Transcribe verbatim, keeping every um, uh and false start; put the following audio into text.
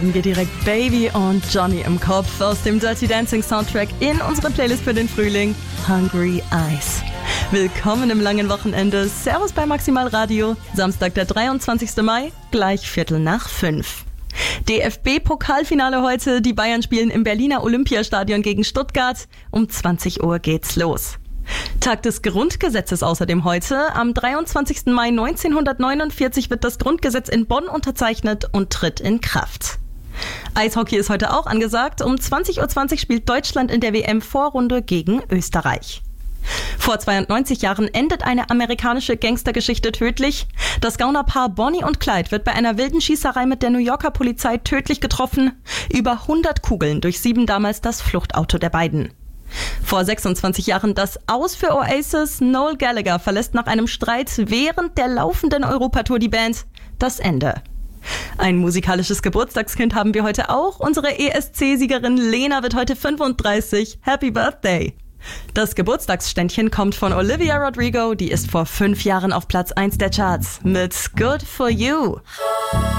Wir direkt Baby und Johnny im Kopf aus dem Dirty Dancing Soundtrack in unsere Playlist für den Frühling, Hungry Eyes. Willkommen im langen Wochenende. Servus bei Maximal Radio. Samstag, der dreiundzwanzigsten Mai, gleich Viertel nach fünf. D F B-Pokalfinale heute. Die Bayern spielen im Berliner Olympiastadion gegen Stuttgart. Um zwanzig Uhr geht's los. Tag des Grundgesetzes außerdem heute. Am dreiundzwanzigsten Mai neunzehnhundertneunundvierzig wird das Grundgesetz in Bonn unterzeichnet und tritt in Kraft. Eishockey ist heute auch angesagt. Um zwanzig Uhr zwanzig spielt Deutschland in der W M-Vorrunde gegen Österreich. Vor zweiundneunzig Jahren endet eine amerikanische Gangstergeschichte tödlich. Das Gaunerpaar Bonnie und Clyde wird bei einer wilden Schießerei mit der New Yorker Polizei tödlich getroffen. Über hundert Kugeln durchsieben damals das Fluchtauto der beiden. Vor sechsundzwanzig Jahren das Aus für Oasis. Noel Gallagher verlässt nach einem Streit während der laufenden Europatour die Band. Das Ende. Ein musikalisches Geburtstagskind haben wir heute auch. Unsere E S C-Siegerin Lena wird heute fünfunddreißig. Happy Birthday! Das Geburtstagsständchen kommt von Olivia Rodrigo. Die ist vor fünf Jahren auf Platz eins der Charts mit Good For You.